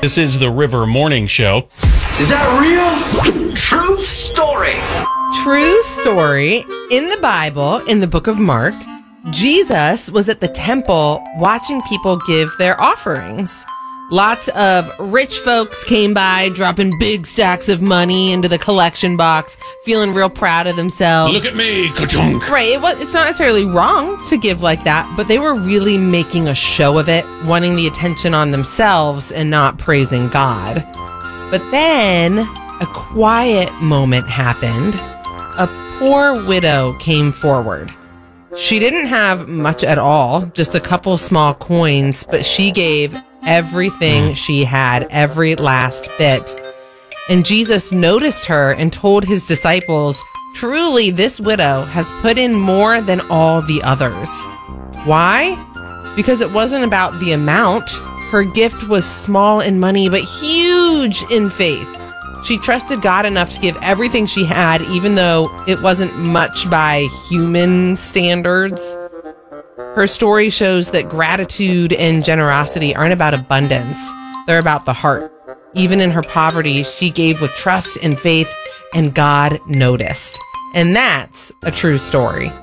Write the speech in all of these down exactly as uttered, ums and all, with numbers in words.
This is the River Morning Show. Is that real? True story. True story. In the Bible, in the book of Mark, Jesus was at the temple watching people give their offerings. Lots of rich folks came by, dropping big stacks of money into the collection box, feeling real proud of themselves. Look at me, ka-chunk. Right. It was, it's not necessarily wrong to give like that, but they were really making a show of it, wanting the attention on themselves and not praising God. But then a quiet moment happened. A poor widow came forward. She didn't have much at all, just a couple small coins, but she gave everything she had, every last bit. And Jesus noticed her and told his disciples, truly, this widow has put in more than all the others. Why? Because it wasn't about the amount. Her gift was small in money, but huge in faith. She trusted God enough to give everything she had, even though it wasn't much by human standards. Her story shows that gratitude and generosity aren't about abundance. They're about the heart. Even in her poverty, she gave with trust and faith, and God noticed. And that's a true story.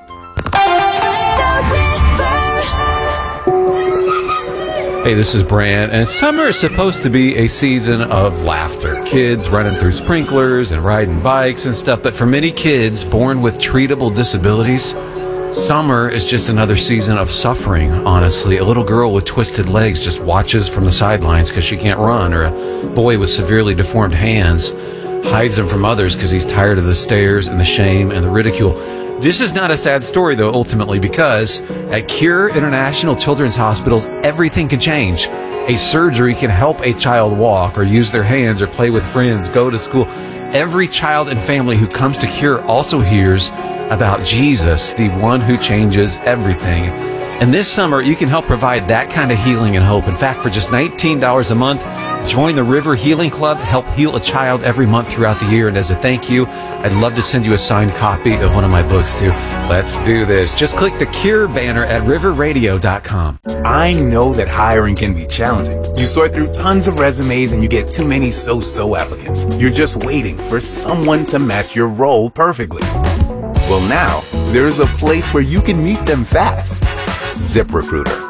Hey, this is Brand, and summer is supposed to be a season of laughter. Kids running through sprinklers and riding bikes and stuff, but for many kids born with treatable disabilities, summer is just another season of suffering, honestly. A little girl with twisted legs just watches from the sidelines because she can't run, or a boy with severely deformed hands hides them from others because he's tired of the stares and the shame and the ridicule. This is not a sad story, though, ultimately, because at Cure International Children's Hospitals, everything can change. A surgery can help a child walk or use their hands or play with friends, go to school. Every child and family who comes to Cure also hears about Jesus, the one who changes everything. And this summer, you can help provide that kind of healing and hope. In fact, for just nineteen dollars a month, join the River Healing Club, help heal a child every month throughout the year. And as a thank you, I'd love to send you a signed copy of one of my books, too. Let's do this. Just click the Cure banner at river radio dot com. I know that hiring can be challenging. You sort through tons of resumes and you get too many so-so applicants. You're just waiting for someone to match your role perfectly. Well, now, there's a place where you can meet them fast. ZipRecruiter.